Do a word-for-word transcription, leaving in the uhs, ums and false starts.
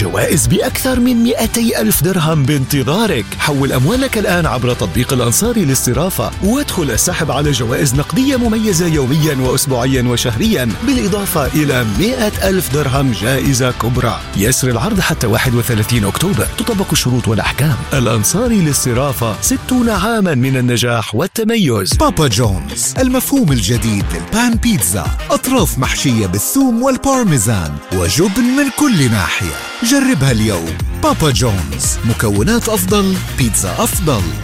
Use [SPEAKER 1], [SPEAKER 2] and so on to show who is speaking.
[SPEAKER 1] وجوائز بأكثر من مئتي ألف درهم بانتظارك. حول أموالك الآن عبر تطبيق الأنصاري للصرافة وادخل السحب على جوائز نقدية مميزة يوميا وأسبوعيا وشهريا، بالإضافة إلى مئة ألف درهم جائزة كبرى. يسر العرض حتى واحد وثلاثين أكتوبر. تطبق الشروط والأحكام. الأنصاري للصرافة، ستون عاما من النجاح والتميز.
[SPEAKER 2] بابا جونز، المفهوم الجديد للبان بيتزا، أطراف محشية بالثوم والبارميزان وجبن من كل ناحية. جربها اليوم. بابا جونز، مكونات أفضل، بيتزا أفضل.